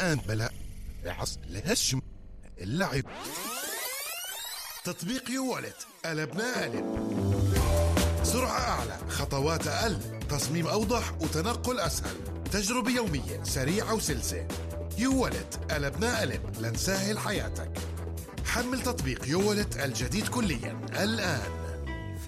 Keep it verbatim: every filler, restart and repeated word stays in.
الآن بلا بعصر لهشم اللعب. تطبيق يوالت قلبنا قلب. سرعة أعلى، خطوات أقل، تصميم أوضح وتنقل أسهل، تجربة يومية سريعة وسلسة. يوالت قلبنا قلب لنسهل حياتك. حمل تطبيق يوالت الجديد كليا الآن.